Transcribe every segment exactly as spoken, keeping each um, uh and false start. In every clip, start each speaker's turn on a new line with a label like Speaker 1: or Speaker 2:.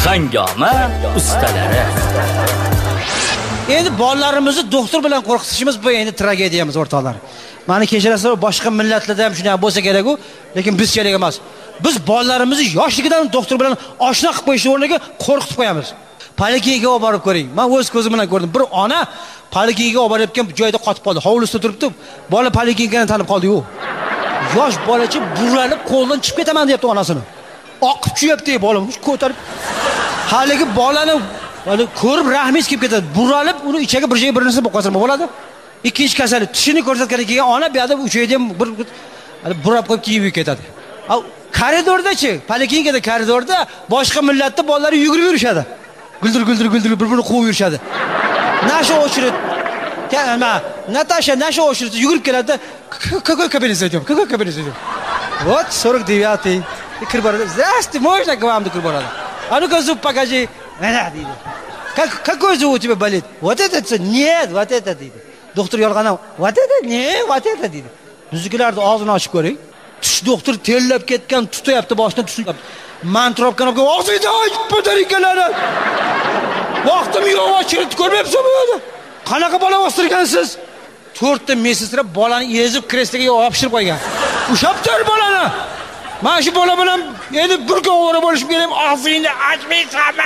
Speaker 1: Hangoma ustalari.
Speaker 2: Endi bolalarimizni doktor bilan qo'rqitishimiz bu endi tragediyamiz o'rtoqlar. Meni kechirasizlar, boshqa millatlarda ham shunday bo'lsa kerak-ku, lekin biz kerak emas. Biz bolalarimizni yoshligidan doktor bilan oshna qilib qo'yish o'rniga qo'rqitib qo'yamiz. Poliklinikaga olib borib ko'ring. Men o'z ko'zim bilan ko'rdim. Bir ona poliklinikaga olib borayotgan joyda qotib qoldi. Hovlisida turibdi. Bola poliklinikani tanib qoldi-yu. Yosh bolachi buralib qo'ldan chiqib ketaman deyapti onasini. Oqib chuyapti bolam, ko'tarib. Haligi bolani Vali ko'rib rahmingiz kelib ketadi. Buralib, uni ichiga bir joyga bir narsa bo'lib qolsa bo'ladi. Ikkinchi kasali tishini ko'rsatgan kelgan ona bu yerda uchayda bir burab qo'yib kiyib ketadi. Al koridordachi, poliklinikada koridorda boshqa millatda bolalar yugurib yurishadi. Guldir guldir guldir bir-birini quvib yurishadi. Nasha o'chirib, nima? Natasha nasha o'chirib yugurib keladi. Какой кабинет зайдем? Какой кабинет зайдем? Вот сорок девятый. Kirib boradi. Здравствуйте, можно к вам kirib boradi. А ну-ка зуб покажи. Как, какой зуб у тебя болит? Вот этот? Нет, вот это deydi. Doktor yolg'ana. Вот это? Нет, вот это deydi. Biznikilarni og'zini ochib ko'ring. Tush doktor terlab ketgan, tutayapti boshdan tushib. Men trobkani olib, "Og'zingni och, putarikalarni." Vaqtim yo'q, ochirib ko'rmayapsizmi? Qanaqa bola o'stirgansiz? to'rtta mesestra bolani ezib kresloga yopishtirib qo'ygan. Ushab tur bolani. Men shu bola bilan endi bir kun o'ra bo'lishib kelayim, og'zingni ochmaysanmi?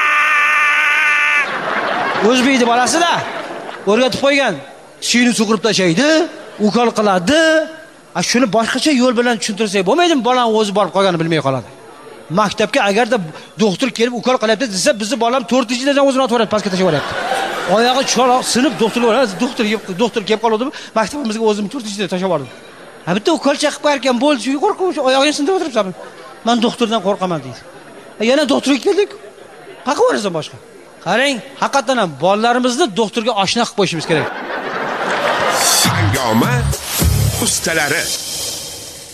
Speaker 2: O'zbekni bolasida o'rgatib qo'ygan. Tishini suqirib tashlaydi, ukol qiladi. A shuni boshqacha yo'l bilan tushuntirsak bo'lmaydimi? Bolam o'zi borib qolganini bilmay qoladi. Maktabga agarda doktor kelib ukol qilyapti desa, bizni bolam to'rtinchi yildan o'zini otib pastga tashlab yuboryapti. Oyog'i choroq sinib doktorga boradi. Doktor doktor kelib qoladi. Maktabimizga o'zim to'rtinchi yilda tashlab yubordim. Ha bitta ukol chaqib qo'yarkan bo'ldi, shu qo'rquv, oyog'ini sindirib o'tiribsan. Men doktordan qo'rqaman deydi. Yana doktorga keldik. Qaqa o'rasan boshqa. Qarang, haqiqatan ham bolalarimizni doktorga oshna qilib qo'yishimiz kerak.
Speaker 3: Hangoma ustalari.